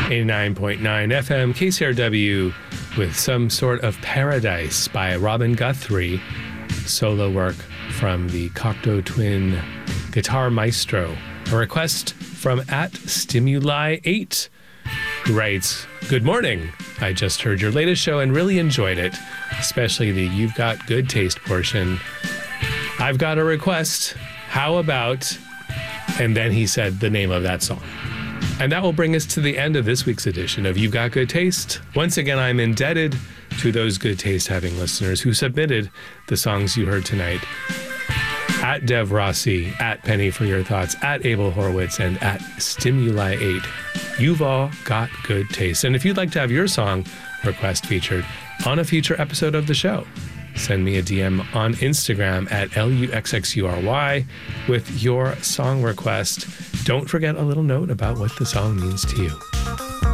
89.9 FM KCRW with Some Sort of Paradise by Robin Guthrie. Solo work from the Cocteau Twin Guitar Maestro. A request from @Stimuli8, who writes, "Good morning. I just heard your latest show and really enjoyed it, especially the You've Got Good Taste portion. I've got a request. How about..." And then he said the name of that song. And that will bring us to the end of this week's edition of You've Got Good Taste. Once again, I'm indebted to those good taste-having listeners who submitted the songs you heard tonight. @Dev Rossi, @Penny for Your Thoughts, @Abel Horowitz, and @Stimuli8. You've all got good taste. And if you'd like to have your song request featured on a future episode of the show, send me a DM on Instagram @LUXXURY with your song request. Don't forget a little note about what the song means to you.